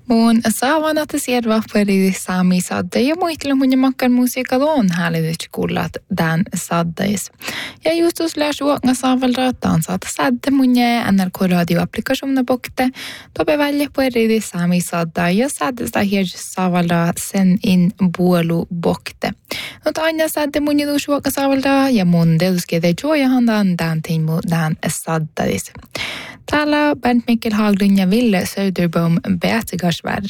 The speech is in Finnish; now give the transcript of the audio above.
Mun saavanat sierva peri saami sadde ja muistelu mun makkan musiikaloon hälytyt kuulat dan saddais. Ja justus läsuokna saavalra tansat sadde mun NRK radio-applikationen bokte. Tobe välja peri saami sadda ja sadde hier saavalra sen in buolu bokte. Not aina sadde mun suokna saavalra ja mun deduskede joja handan dan timu dan saddais. Täällä Bernt Mikkel Haglund ja Ville Söderboom Beatigarsvärd